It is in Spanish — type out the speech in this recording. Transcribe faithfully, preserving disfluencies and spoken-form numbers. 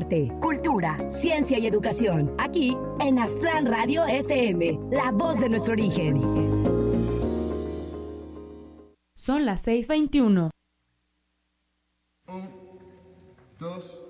arte, cultura, ciencia y educación. Aquí en Aztlán Radio F M, la voz de nuestro origen. Son las seis veintiuno. Un, dos...